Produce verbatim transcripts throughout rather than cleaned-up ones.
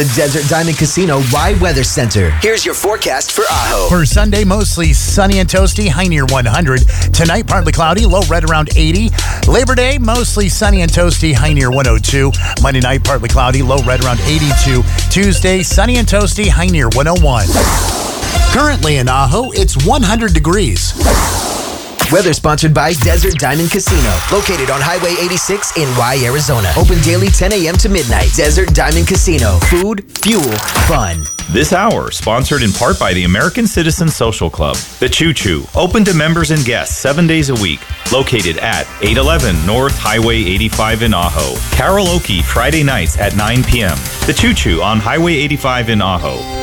The Desert Diamond Casino Y Weather Center. Here's your forecast for Ajo. For Sunday, mostly sunny and toasty, high near one hundred. Tonight, partly cloudy, low right around eighty. Labor Day, mostly sunny and toasty, high near one oh two. Monday night, partly cloudy, low right around eighty-two. Tuesday, sunny and toasty, high near one oh one. Currently in Ajo, it's one hundred degrees. Weather sponsored by Desert Diamond Casino, located on Highway eighty-six in Y, Arizona. Open daily ten a.m. to midnight. Desert Diamond Casino. Food, fuel, fun. This hour, sponsored in part by the American Citizen Social Club. The Choo Choo, open to members and guests seven days a week. Located at eight eleven North Highway eighty-five in Ajo. Karaoke Friday nights at nine p.m. The Choo Choo on Highway eighty-five in Ajo.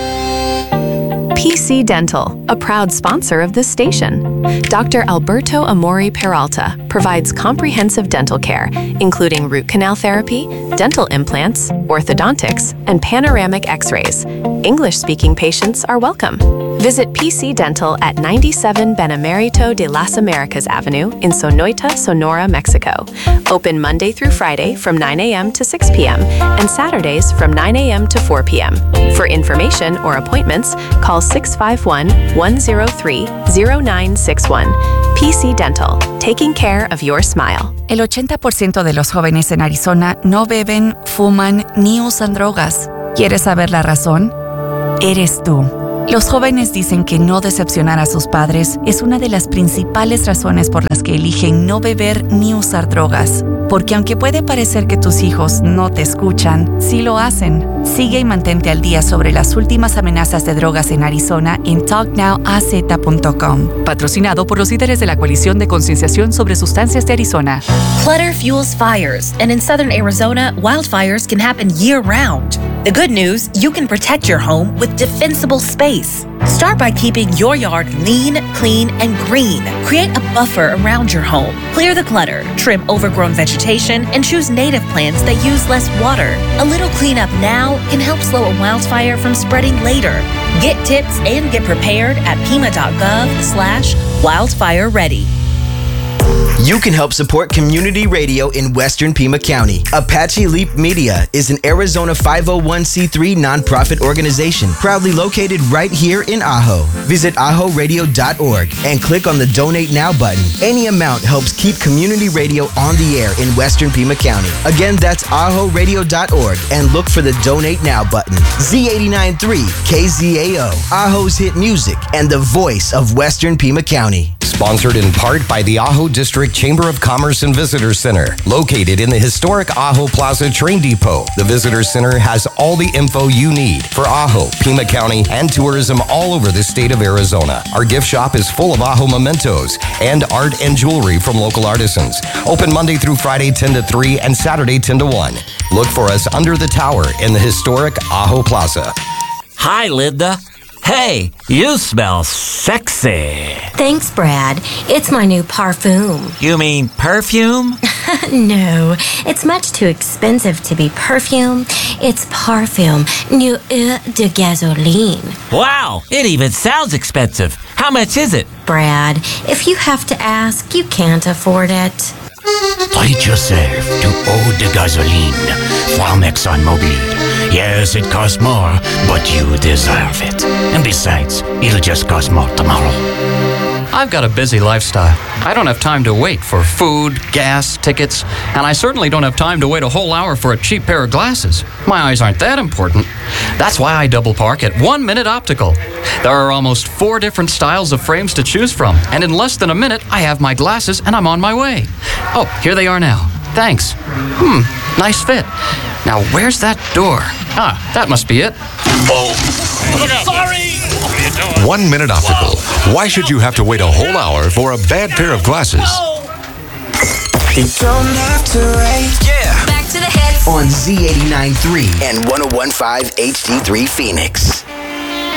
P C Dental, a proud sponsor of this station. Doctor Alberto Amori Peralta provides comprehensive dental care, including root canal therapy, dental implants, orthodontics, and panoramic x-rays. English-speaking patients are welcome. Visit P C Dental at ninety-seven Benemerito de las Americas Avenue in Sonoita, Sonora, Mexico. Open Monday through Friday from nine a.m. to six p.m. and Saturdays from nine a.m. to four p.m. For information or appointments, call six five one, one zero three, zero nine six one. P C Dental, taking care of your smile. El ochenta por ciento de los jóvenes en Arizona no beben, fuman ni usan drogas. ¿Quieres saber la razón? Eres tú. Los jóvenes dicen que no decepcionar a sus padres es una de las principales razones por las que eligen no beber ni usar drogas. Porque aunque puede parecer que tus hijos no te escuchan, sí lo hacen. Sigue y mantente al día sobre las últimas amenazas de drogas en Arizona en talk now a z punto com. Patrocinado por los líderes de la Coalición de Concienciación sobre Sustancias de Arizona. Clutter fuels fires, and in southern Arizona, wildfires can happen year-round. The good news, you can protect your home with defensible space. Start by keeping your yard lean, clean, and green. Create a buffer around your home. Clear the clutter, trim overgrown vegetation, and choose native plants that use less water. A little cleanup now can help slow a wildfire from spreading later. Get tips and get prepared at pima.gov slash wildfire ready. You can help support community radio in Western Pima County. Apache Leap Media is an Arizona five oh one c three nonprofit organization proudly located right here in Ajo. Visit ajo radio dot org and click on the Donate Now button. Any amount helps keep community radio on the air in Western Pima County. Again, that's ajo radio dot org and look for the Donate Now button. Z eighty-nine point three K Z A O, Ajo's hit music and the voice of Western Pima County. Sponsored in part by the Ajo District Chamber of Commerce and Visitor Center, located in the historic Ajo Plaza Train Depot. The Visitor Center has all the info you need for Ajo, Pima County, and tourism all over the state of Arizona. Our gift shop is full of Ajo mementos and art and jewelry from local artisans. Open Monday through Friday ten to three and Saturday ten to one. Look for us under the tower in the historic Ajo Plaza. Hi, Linda. Hey, you smell sexy. Thanks, Brad. It's my new parfum. You mean perfume? No, it's much too expensive to be perfume. It's parfum, new eau de gasoline. Wow, it even sounds expensive. How much is it? Brad, if you have to ask, you can't afford it. Treat yourself to eau de gasoline from ExxonMobil. Yes, it costs more, but you deserve it. And besides, it'll just cost more tomorrow. I've got a busy lifestyle. I don't have time to wait for food, gas, tickets, and I certainly don't have time to wait a whole hour for a cheap pair of glasses. My eyes aren't that important. That's why I double park at One Minute Optical. There are almost four different styles of frames to choose from, and in less than a minute, I have my glasses and I'm on my way. Oh, here they are now. Thanks. Hmm, nice fit. Now, where's that door? Ah, that must be it. Oh, sorry! One Minute Optical. Why should you have to wait a whole hour for a bad pair of glasses? You don't have to wait. Yeah. Back to the hits. On Z eighty-nine point three and one oh one point five H D three Phoenix.